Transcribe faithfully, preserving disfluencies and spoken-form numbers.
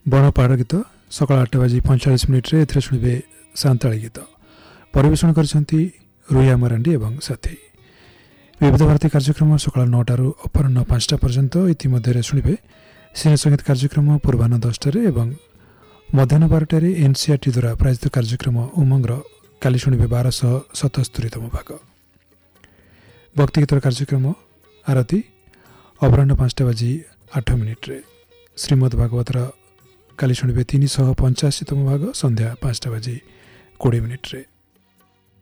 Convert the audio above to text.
बण पहाड़ गीत सकाळ आठ बाजी पैंचाश मिनिट्रे एथिरे शुणिबे सांताळी गीत परिवेषण करछंती रुया मरांडी एवं साथी। विविध भारती कार्यक्रम सकाळ नौटारू अपराह्न पांचटा पर्यंत इतिमध्ये शुणिबे सिने संगीत कार्यक्रम पूर्वाह्न दसटारे एवं मध्याह्न बारटारे एनसीआरटी द्वारा प्रायोजित कार्यक्रम उमंगर काली शुणिबे बारश सतस्तरीतम भाग। भक्तिगीतर कार्यक्रम आरती अपराह्न पांचटा बाजी आठ मिनिट्रे श्रीमद् भागवतर काली शुणिबे तीन सौ पंचाशीतम भाग संध्या पांचटा बाजी कोड़े मिनिट्रे।